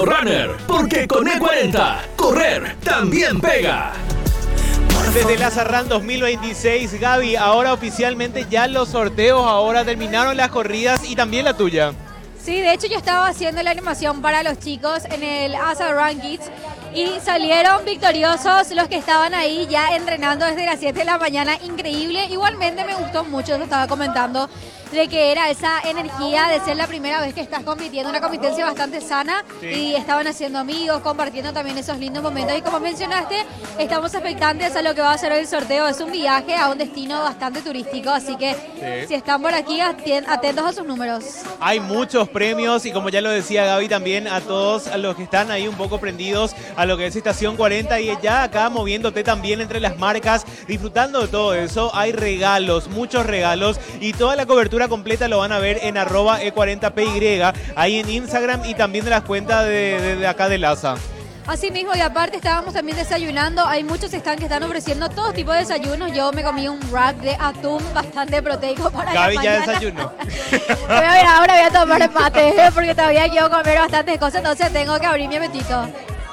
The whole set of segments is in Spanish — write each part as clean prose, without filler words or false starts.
Runner, porque con E40, correr también pega. Desde el ASA Run 2026, Gaby, ahora oficialmente ya los sorteos, ahora terminaron las corridas y también la tuya. Sí, de hecho yo estaba haciendo la animación para los chicos en el ASA Run Kids y salieron victoriosos los que estaban ahí ya entrenando desde las 7 de la mañana, increíble. Igualmente me gustó mucho, lo estaba comentando, de que era esa energía de ser la primera vez que estás compitiendo, una competencia bastante sana, sí. Y estaban haciendo amigos, compartiendo también esos lindos momentos. Y como mencionaste, estamos expectantes a lo que va a ser el sorteo. Es un viaje a un destino bastante turístico, así que sí. Si están por aquí, atentos a sus números. Hay muchos premios y como ya lo decía Gaby también, a todos a los que están ahí un poco prendidos a lo que es Estación 40 y ya acá moviéndote también entre las marcas, disfrutando de todo eso. Hay regalos, muchos regalos y toda la cobertura completa lo van a ver en @E40PY, ahí en Instagram y también de las cuentas de acá del ASA. Así mismo, y aparte estábamos también desayunando, hay muchos stands que están ofreciendo todo tipo de desayunos. Yo me comí un wrap de atún bastante proteico para Gaby la mañana. ya desayunó. Ahora voy a tomar mate porque todavía quiero comer bastantes cosas, entonces tengo que abrir mi apetito.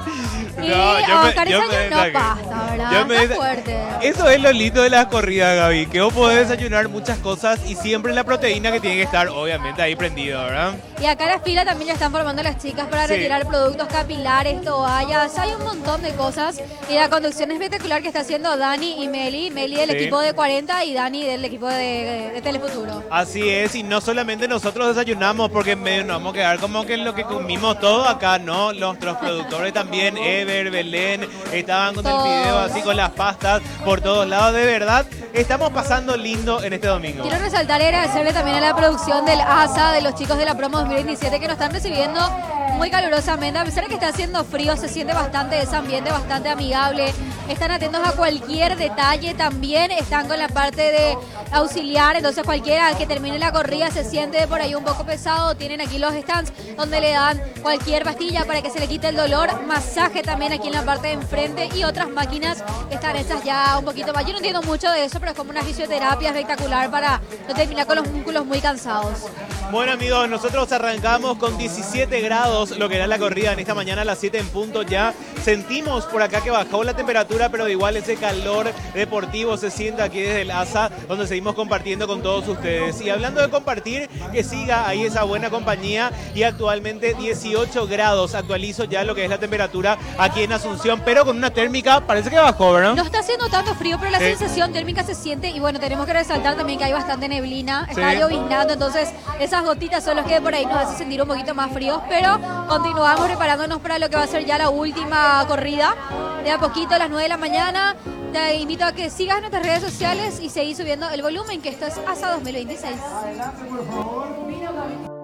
Y Oscar desayunó pasta, ¿verdad? Está fuerte. Eso es lo lindo de las corridas, Gaby, que vos podés desayunar muchas cosas y siempre la proteína que tiene que estar, obviamente, ahí prendida, ¿verdad? Y acá en la fila también ya están formando las chicas para retirar productos capilares, toallas, hay un montón de cosas. Y la conducción espectacular que está haciendo Dani y Meli del equipo de 40 y Dani del equipo de Telefuturo. Así es, y no solamente nosotros desayunamos, porque en medio nos vamos a quedar como que lo que comimos todo acá, ¿no? Nuestros productores también, Ever, Belén, estaban con el video así con las pastas por todos lados. De verdad, estamos pasando lindo en este domingo. Quiero resaltar y agradecerle también a la producción del ASA, de los chicos de la promo 2027 que nos están recibiendo muy calurosamente. A pesar de que está haciendo frío, se siente bastante ese ambiente, bastante amigable. Están atentos a cualquier detalle, también están con la parte de auxiliar, entonces cualquiera que termine la corrida se siente por ahí un poco pesado, tienen aquí los stands donde le dan cualquier pastilla para que se le quite el dolor, masaje también aquí en la parte de enfrente y otras máquinas que están esas ya un poquito más. Yo no entiendo mucho de eso, pero es como una fisioterapia espectacular para no terminar con los músculos muy cansados. Bueno amigos, nosotros arrancamos con 17 grados, lo que era la corrida en esta mañana a las 7 en punto ya. Sentimos por acá que bajó la temperatura, pero igual ese calor deportivo se siente aquí desde el ASA, donde seguimos compartiendo con todos ustedes. Y hablando de compartir, que siga ahí esa buena compañía y actualmente 18 grados. Actualizo ya lo que es la temperatura aquí en Asunción, pero con una térmica parece que bajó, ¿verdad? No está haciendo tanto frío, pero la sensación térmica se siente y bueno, tenemos que resaltar también que hay bastante neblina, está lloviznando, entonces esas gotitas son las que por ahí nos hacen sentir un poquito más fríos, pero continuamos preparándonos para lo que va a ser ya la última corrida. De a poquito a las 9 de la mañana, te invito a que sigas nuestras redes sociales y seguir subiendo el volumen, que esto es ASA 2026.